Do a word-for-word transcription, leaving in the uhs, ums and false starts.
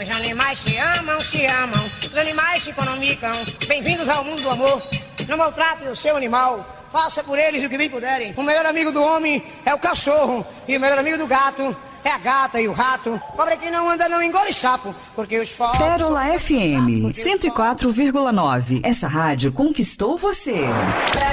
Os animais se amam, se amam, os animais se economicam. Bem-vindos ao mundo do amor. Não maltrate o seu animal, faça por eles o que bem puderem. O melhor amigo do homem é o cachorro, e o melhor amigo do gato é a gata e o rato. Pobre que não anda não engole sapo, porque os pobres... Pérola F M, cento e quatro vírgula nove. Essa rádio conquistou você.